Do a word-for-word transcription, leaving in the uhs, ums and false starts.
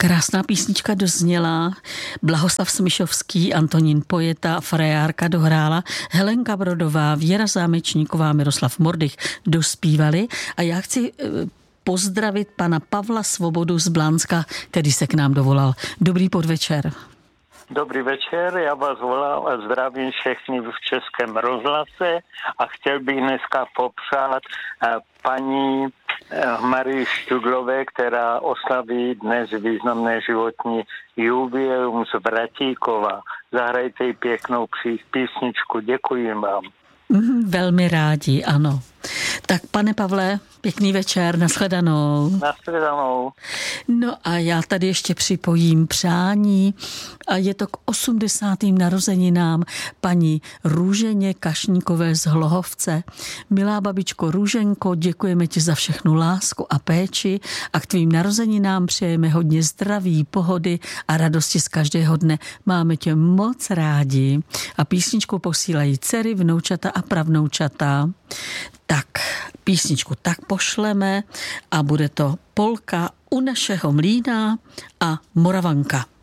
Krásná písnička dozněla, Blahoslav Smyšovský, Antonín Pojeta, Frejárka dohrála, Helenka Brodová, Věra Zámečníková, Miroslav Mordych dospívali a já chci pozdravit pana Pavla Svobodu z Blánska, který se k nám dovolal. Dobrý podvečer. Dobrý večer, já vás volám a zdravím všechny v Českém rozhlase a chtěl bych dneska popřát paní Marii Študlové, která oslaví dnes významné životní jubileum z Vratíkova. Zahrajte jí pěknou písničku, děkuji vám. Mm, velmi rádi, ano. Tak pane Pavle, pěkný večer, nashledanou. Nashledanou. No a já tady ještě připojím přání a je to k osmdesátým narozeninám paní Růženě Kašníkové z Hlohovce. Milá babičko Růženko, děkujeme ti za všechnu lásku a péči a k tvým narozeninám přejeme hodně zdraví, pohody a radosti z každého dne. Máme tě moc rádi. A písničku posílají dcery, vnoučata a pravnoučata. Tak, písničku tak pošleme a bude to Polka u našeho mlýna a Moravanka.